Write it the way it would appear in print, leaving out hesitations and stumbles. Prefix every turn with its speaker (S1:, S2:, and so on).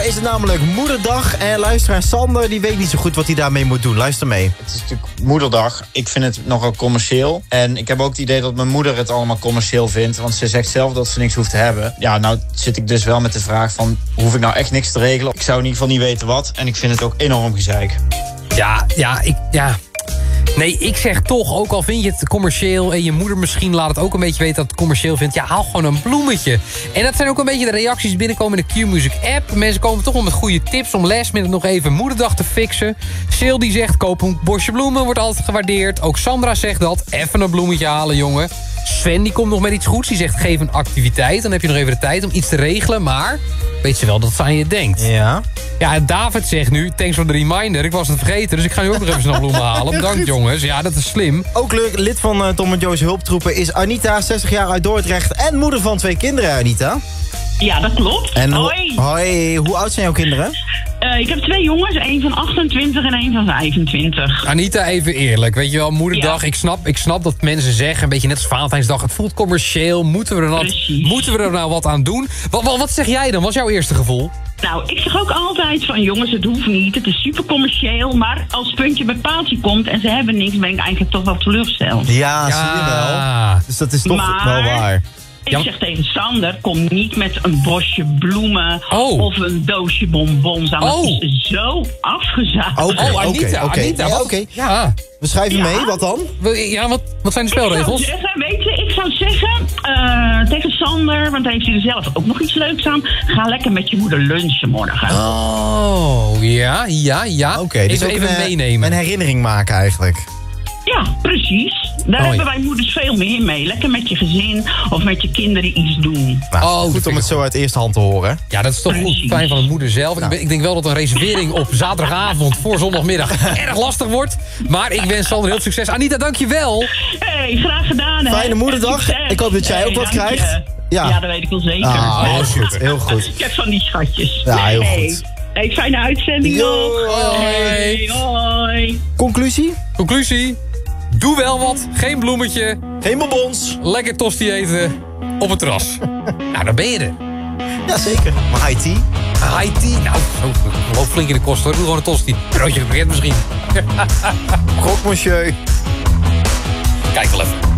S1: is het namelijk Moederdag. En luisteraar Sander, die weet niet zo goed wat hij daarmee moet doen. Luister mee.
S2: Het is natuurlijk Moederdag. Ik vind het nogal commercieel. En ik heb ook het idee dat mijn moeder het allemaal commercieel vindt. Want ze zegt zelf dat ze niks hoeft te hebben. Ja, nou zit ik dus wel met de vraag van... hoef ik nou echt niks te regelen? Ik zou in ieder geval niet weten wat. En ik vind het ook enorm gezeik.
S3: Nee, ik zeg toch, ook al vind je het commercieel... en je moeder misschien laat het ook een beetje weten dat het commercieel vindt... ja, haal gewoon een bloemetje. En dat zijn ook een beetje de reacties binnenkomen in de Q-Music app. Mensen komen toch wel met goede tips om last minute nog even Moederdag te fixen. Sil die zegt, koop een bosje bloemen, wordt altijd gewaardeerd. Ook Sandra zegt dat, even een bloemetje halen, jongen. Sven die komt nog met iets goeds, die zegt, geef een activiteit. Dan heb je nog even de tijd om iets te regelen, maar... weet je wel dat het aan je denkt.
S1: Ja.
S3: Ja, en David zegt nu, thanks voor de reminder. Ik was het vergeten, dus ik ga nu ook nog even snel bloemen halen. Bedankt, jongens. Ja, dat is slim.
S1: Ook leuk, lid van Tom en Jo's hulptroepen is Anita, 60 jaar uit Dordrecht... en moeder van 2 kinderen, Anita.
S4: Ja, dat klopt.
S1: En
S4: Hoi.
S1: Hoi, hoe oud zijn jouw kinderen?
S4: Ik heb 2 jongens, 1 van 28 en 1 van 25.
S3: Anita, even eerlijk. Weet je wel, Moederdag,
S4: Ja.
S3: ik snap dat mensen zeggen... een beetje net als Valentijnsdag, het voelt commercieel. Moeten we er nou wat aan doen? Wat zeg jij dan? Wat is jouw eerste gevoel?
S4: Nou, ik zeg ook altijd van jongens, het hoeft niet. Het is super commercieel, maar als puntje bij paaltje komt... en ze hebben niks, ben ik eigenlijk toch wel teleurgesteld.
S1: Ja, zie je wel. Dus dat is toch
S4: Maar-
S1: wel waar.
S4: Ik zeg tegen Sander, kom niet met een bosje bloemen
S3: Oh.
S4: of een doosje bonbons aan.
S3: Oh.
S4: Dat is zo afgezaagd.
S1: Oké.
S3: Anita.
S1: Ja,
S3: wat-
S1: oké.
S3: Ja.
S1: We schrijven
S4: Ja.
S1: mee, wat dan?
S3: Ja, wat zijn de spelregels?
S4: Ik zou zeggen, tegen Sander, want daar heeft hij er zelf ook nog iets leuks aan. Ga lekker met je moeder lunchen morgen.
S3: Oh, ja.
S1: Oké, dus
S3: even
S1: ook
S3: meenemen.
S1: een herinnering maken eigenlijk.
S4: Ja, precies. Daar
S3: Oh,
S4: hebben
S3: ja.
S4: wij moeders veel meer mee. Lekker met je gezin of met je kinderen iets doen.
S1: Nou,
S3: Oh, dat
S1: goed
S3: vind
S1: om
S3: ik
S1: het zo uit eerste hand te horen.
S3: Ja, dat is toch goed.
S4: Precies.
S3: Fijn van de moeder zelf.
S1: Nou.
S3: Ik denk wel dat een reservering op zaterdagavond voor zondagmiddag erg lastig wordt. Maar ik wens Sander heel veel succes. Anita, dankjewel.
S4: Hey, graag gedaan. Hè?
S1: Fijne moederdag.
S4: En succes.
S1: Ik hoop dat jij ook wat
S4: dank je.
S1: krijgt. Ja.
S4: Ja, dat weet ik wel zeker.
S1: Ah, heel goed, heel goed.
S4: Ik heb van die schatjes.
S1: Ja, heel
S4: Hey.
S1: goed.
S4: Hey, fijne uitzending
S1: Yo,
S4: nog.
S3: hoi.
S4: Hey, hoi.
S1: Conclusie?
S3: Conclusie. Doe wel wat. Geen bloemetje.
S1: Geen bonbons.
S3: Lekker tosti eten op het terras. Nou, dan ben je er.
S1: Jazeker. Maar high tea?
S3: High tea. Nou, zo, loop flink in de kosten hoor. Doe gewoon een tosti. Broodje gebaguette misschien.
S1: Croque monsieur.
S3: Kijk wel even.